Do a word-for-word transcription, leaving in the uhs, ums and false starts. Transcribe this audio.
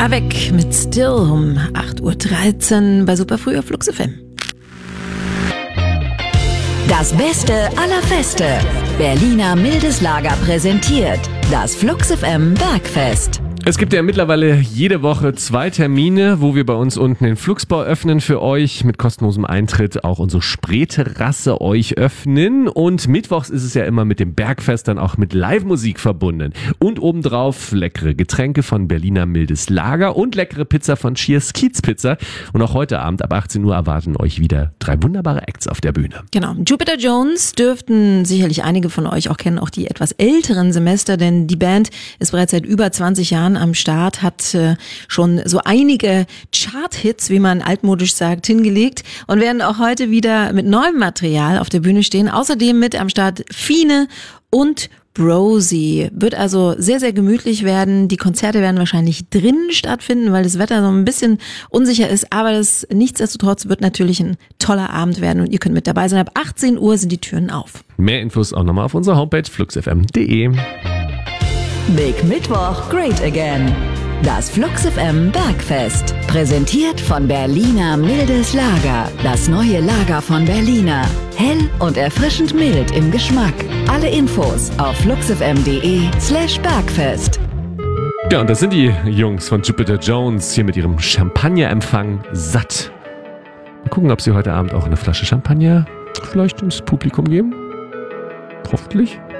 Avec mit Still um acht Uhr dreizehn bei Superfrüh auf Flux F M. Das Beste aller Feste. Berliner Mildes Lager präsentiert das Flux F M Bergfest. Es gibt ja mittlerweile jede Woche zwei Termine, wo wir bei uns unten den Fluxbau öffnen für euch. Mit kostenlosem Eintritt auch unsere Spreeterrasse euch öffnen. Und mittwochs ist es ja immer mit dem Bergfest dann auch mit Live-Musik verbunden. Und obendrauf leckere Getränke von Berliner Mildes Lager und leckere Pizza von Cheers Kiez Pizza. Und auch heute Abend ab achtzehn Uhr erwarten euch wieder drei wunderbare Acts auf der Bühne. Genau. Jupiter Jones dürften sicherlich einige von euch auch kennen, auch die etwas älteren Semester, denn die Band ist bereits seit über zwanzig Jahren am Start, hat äh, schon so einige Chart-Hits, wie man altmodisch sagt, hingelegt und werden auch heute wieder mit neuem Material auf der Bühne stehen. Außerdem mit am Start Fine und Brosi. Wird also sehr, sehr gemütlich werden. Die Konzerte werden wahrscheinlich drinnen stattfinden, weil das Wetter so ein bisschen unsicher ist, aber das nichtsdestotrotz wird natürlich ein toller Abend werden und ihr könnt mit dabei sein. Ab achtzehn Uhr sind die Türen auf. Mehr Infos auch nochmal auf unserer Homepage flux f m punkt d e. Big Mittwoch Great Again. Das Flux F M Bergfest. Präsentiert von Berliner Mildes Lager. Das neue Lager von Berliner. Hell und erfrischend mild im Geschmack. Alle Infos auf fluxfm.de slash Bergfest. Ja, und das sind die Jungs von Jupiter Jones hier mit ihrem Champagnerempfang satt. Mal gucken, ob sie heute Abend auch eine Flasche Champagner vielleicht ins Publikum geben. Hoffentlich.